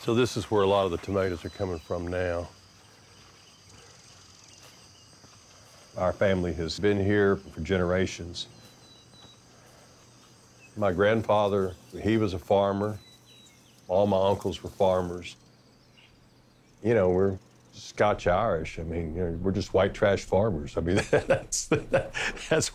So this is where a lot of the tomatoes are coming from now. Our family has been here for generations. My grandfather, he was a farmer. All my uncles were farmers. You know, we're Scotch Irish. I mean, we're just white trash farmers. I mean, that's